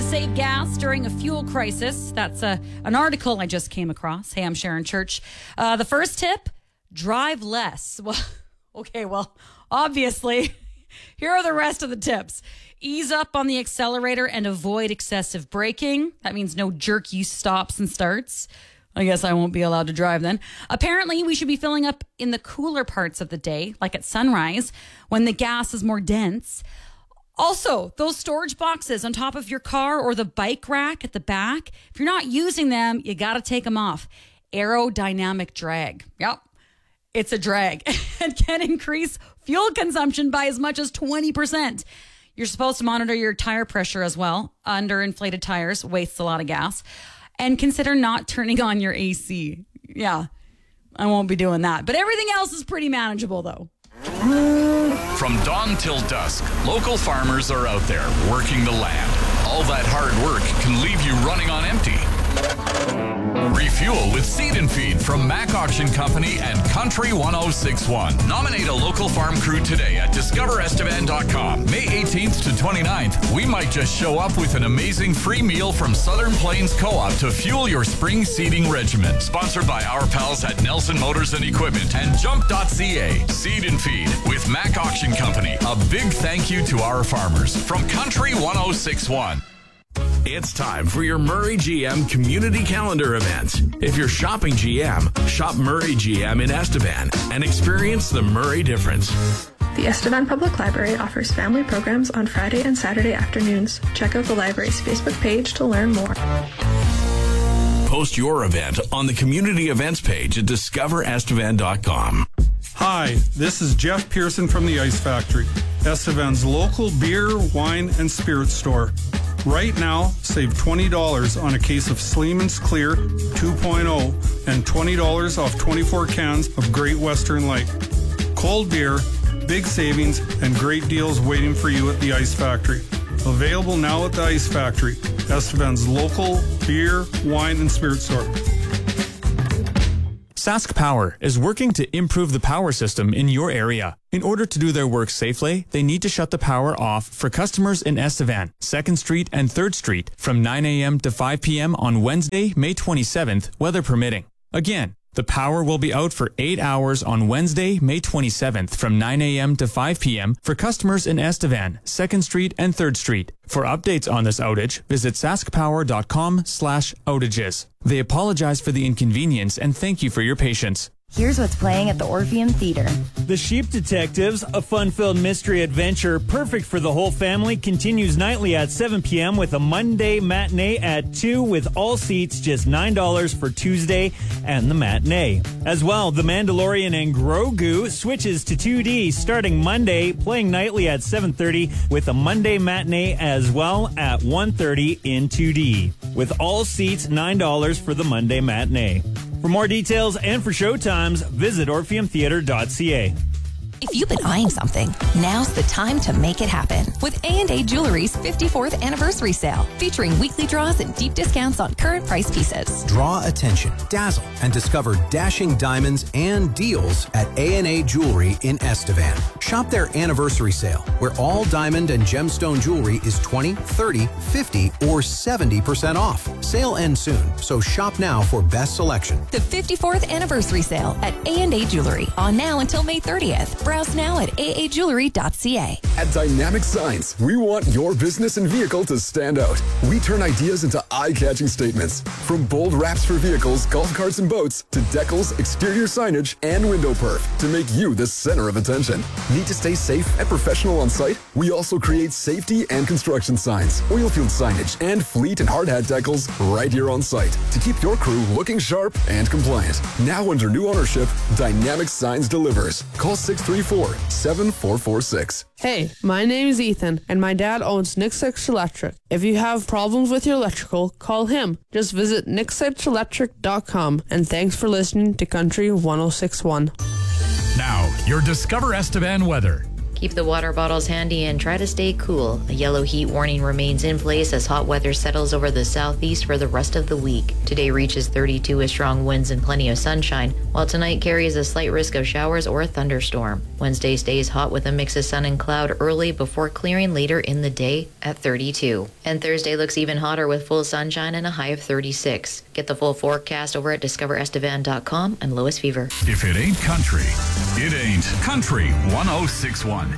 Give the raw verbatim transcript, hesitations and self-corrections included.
save gas during a fuel crisis. That's a, an article I just came across. Hey, I'm Sharon Church. Uh, the first tip, drive less. Well, okay, well, obviously, here are the rest of the tips. Ease up on the accelerator and avoid excessive braking. That means no jerky stops and starts. I guess I won't be allowed to drive then. Apparently, we should be filling up in the cooler parts of the day, like at sunrise, when the gas is more dense. Also, those storage boxes on top of your car or the bike rack at the back, if you're not using them, you got to take them off. Aerodynamic drag. Yep, it's a drag and can increase fuel consumption by as much as twenty percent. You're supposed to monitor your tire pressure as well. Underinflated tires wastes a lot of gas. And consider not turning on your A C. Yeah, I won't be doing that. But everything else is pretty manageable, though. From dawn till dusk, local farmers are out there working the land. All that hard work can leave you running on empty. Refuel with Seed and Feed from Mac Auction Company and Country one oh six one. Nominate a local farm crew today at discover estevan dot com. May eighteenth to twenty-ninth, we might just show up with an amazing free meal from Southern Plains Co-op to fuel your spring seeding regimen. Sponsored by our pals at Nelson Motors and Equipment and jump dot c a. Seed and Feed with Mac Auction Company. A big thank you to our farmers from Country one oh six one. It's time for your Murray G M community calendar events. If you're shopping G M, shop Murray G M in Estevan and experience the Murray difference. The Estevan Public Library offers family programs on Friday and Saturday afternoons. Check out the library's Facebook page to learn more. Post your event on the community events page at discover estevan dot com. Hi, this is Jeff Pearson from the Ice Factory, Estevan's local beer, wine, and spirit store. Right now, save twenty dollars on a case of Sleeman's Clear two point oh and twenty dollars off twenty-four cans of Great Western Light. Cold beer, big savings, and great deals waiting for you at the Ice Factory. Available now at the Ice Factory, Estevan's local beer, wine, and spirit store. Sask Power is working to improve the power system in your area. In order to do their work safely, they need to shut the power off for customers in Estevan, second Street and third Street from nine a.m. to five p.m. on Wednesday, May twenty-seventh, weather permitting. Again, the power will be out for eight hours on Wednesday, May twenty-seventh from nine a.m. to five p.m. for customers in Estevan, second Street and third Street. For updates on this outage, visit saskpower dot com slash outages. They apologize for the inconvenience and thank you for your patience. Here's what's playing at the Orpheum Theater. The Sheep Detectives, a fun-filled mystery adventure perfect for the whole family, continues nightly at seven p.m. with a Monday matinee at two with all seats just nine dollars for Tuesday and the matinee. As well, The Mandalorian and Grogu switches to two D starting Monday, playing nightly at seven thirty with a Monday matinee as well at one thirty in two D. With all seats nine dollars for the Monday matinee. For more details and for showtimes, visit orpheum theater dot c a. If you've been eyeing something, now's the time to make it happen with A and A Jewelry's fifty-fourth anniversary sale, featuring weekly draws and deep discounts on current price pieces. Draw attention, dazzle, and discover dashing diamonds and deals at A and A Jewelry in Estevan. Shop their anniversary sale, where all diamond and gemstone jewelry is twenty, thirty, fifty, or seventy percent off. Sale ends soon, so shop now for best selection. The fifty-fourth anniversary sale at A and A Jewelry, on now until May thirtieth. Browse now at a a jewelry dot c a. At Dynamic Signs, we want your business and vehicle to stand out. We turn ideas into eye-catching statements. From bold wraps for vehicles, golf carts, and boats, to decals, exterior signage, and window perf to make you the center of attention. Need to stay safe and professional on site? We also create safety and construction signs, oil field signage, and fleet and hard hat decals right here on site to keep your crew looking sharp and compliant. Now under new ownership, Dynamic Signs delivers. Call six three four, seven four four six. Hey, my name is Ethan, and my dad owns Nick Six Electric. If you have problems with your electrical, call him. Just visit nick six electric dot com, and thanks for listening to Country one oh six one. Now, your Discover Estevan weather. Keep the water bottles handy and try to stay cool. A yellow heat warning remains in place as hot weather settles over the southeast for the rest of the week. Today reaches thirty-two with strong winds and plenty of sunshine, while tonight carries a slight risk of showers or a thunderstorm. Wednesday stays hot with a mix of sun and cloud early before clearing later in the day at thirty-two. And Thursday looks even hotter with full sunshine and a high of thirty-six. Get the full forecast over at discover estevan dot com and Lois Fever. If it ain't country, it ain't Country one oh six one.